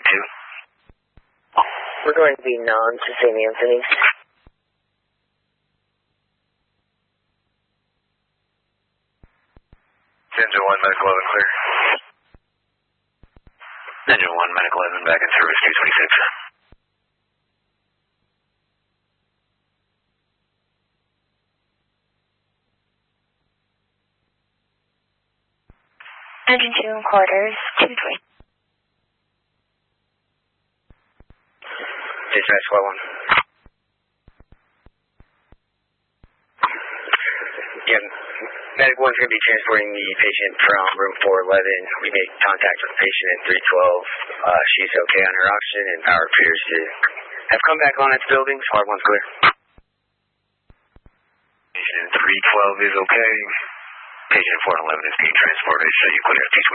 We're going to be non to St. Anthony's. Engine 1, Medical 11 clear. Engine 1, Medical 11 back in service 226. Engine 2 and quarters, 2-3. Dispatch flight 1. Yeah, Medic 1's going to be transporting the patient from room 411. We made contact with the patient at 312. She's okay on her oxygen, and power appears to have come back on its building. Flight 1's clear. Patient 312 is okay. Patient 411 is being transported, so you clear at